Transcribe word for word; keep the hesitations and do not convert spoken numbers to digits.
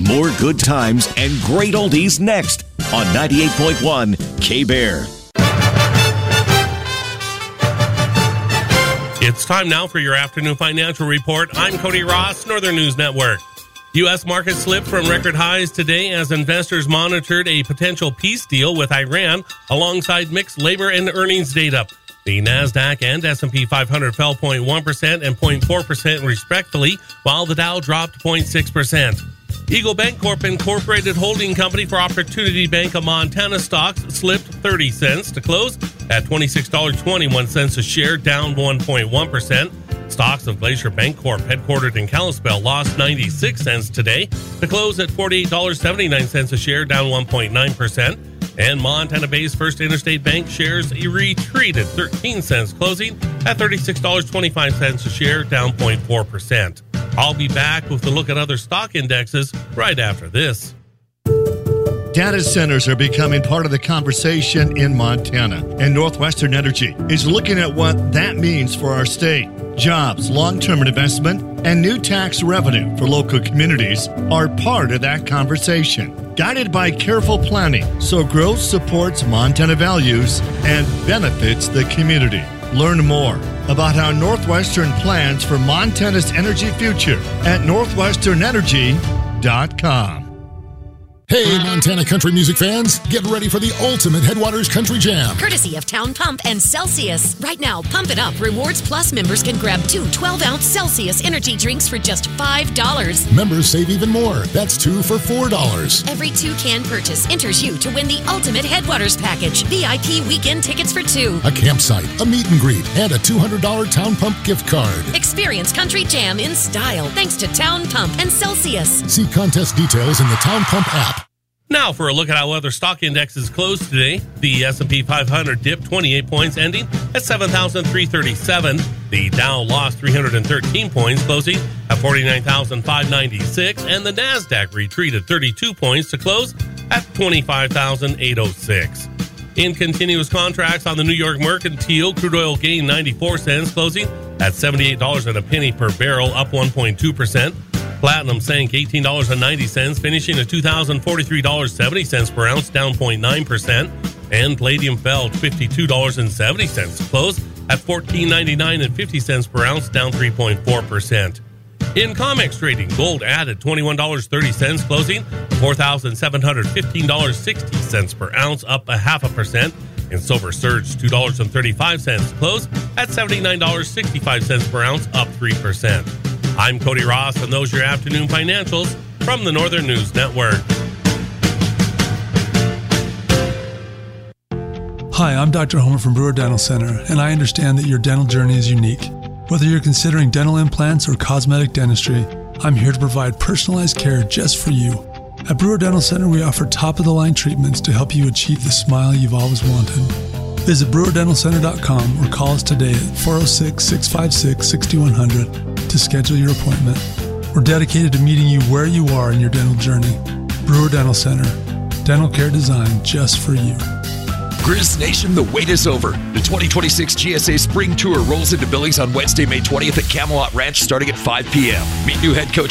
More good times and great oldies next on ninety-eight point one K-Bear. It's time now for your afternoon financial report. I'm Cody Ross, Northern News Network. U S markets slipped from record highs today as investors monitored a potential peace deal with Iran alongside mixed labor and earnings data. The NASDAQ and S and P five hundred fell zero point one percent and zero point four percent respectively, while the Dow dropped zero point six percent. Eagle Bancorp Incorporated Holding Company for Opportunity Bank of Montana stocks slipped thirty cents to close at twenty-six dollars and twenty-one cents a share, down one point one percent. Stocks of Glacier Bancorp, headquartered in Kalispell, lost ninety-six cents today to close at forty-eight dollars and seventy-nine cents a share, down one point nine percent. And Montana-based First Interstate Bank shares retreated thirteen cents, closing at thirty-six dollars and twenty-five cents a share, down zero point four percent. I'll be back with a look at other stock indexes right after this. Data centers are becoming part of the conversation in Montana, and Northwestern Energy is looking at what that means for our state. Jobs, long-term investment, and new tax revenue for local communities are part of that conversation. Guided by careful planning, so growth supports Montana values and benefits the community. Learn more about how Northwestern plans for Montana's energy future at northwestern energy dot com. Hey, Montana country music fans, get ready for the ultimate Headwaters Country Jam. Courtesy of Town Pump and Celsius. Right now, Pump It Up Rewards Plus members can grab two twelve-ounce Celsius energy drinks for just five dollars. Members save even more. That's two for four dollars. Every two-can purchase enters you to win the ultimate Headwaters package. V I P weekend tickets for two. A campsite, a meet and greet, and a two hundred dollars Town Pump gift card. Experience Country Jam in style thanks to Town Pump and Celsius. See contest details in the Town Pump app. Now for a look at how other stock indexes closed today. The S and P five hundred dipped twenty-eight points, ending at seven thousand three hundred thirty-seven. The Dow lost three hundred thirteen points, closing at forty-nine thousand five hundred ninety-six. And the NASDAQ retreated thirty-two points to close at twenty-five thousand eight hundred six. In continuous contracts on the New York Mercantile, crude oil gained ninety-four cents, closing at seventy-eight dollars and a penny per barrel, up one point two percent. Platinum sank eighteen dollars and ninety cents, finishing at two thousand forty-three dollars and seventy cents per ounce, down zero point nine percent. And palladium fell to fifty-two dollars and seventy cents to close at fourteen ninety-nine and fifty cents per ounce, down three point four percent. In COMEX trading, gold added twenty-one dollars and thirty cents, closing four thousand seven hundred fifteen dollars and sixty cents per ounce, up a half a percent. And silver surged two dollars and thirty-five cents to close at seventy-nine dollars and sixty-five cents per ounce, up three percent. I'm Cody Ross, and those are your afternoon financials from the Northern News Network. Hi, I'm Doctor Homer from Brewer Dental Center, and I understand that your dental journey is unique. Whether you're considering dental implants or cosmetic dentistry, I'm here to provide personalized care just for you. At Brewer Dental Center, we offer top-of-the-line treatments to help you achieve the smile you've always wanted. Visit brewer dental center dot com or call us today at four oh six, six five six, six one zero zero to schedule your appointment. We're dedicated to meeting you where you are in your dental journey. Brewer Dental Center, dental care designed just for you. Grizz Nation, the wait is over. The twenty twenty-six G S A Spring Tour rolls into Billings on Wednesday, May twentieth at Camelot Ranch starting at five p.m. Meet new head coach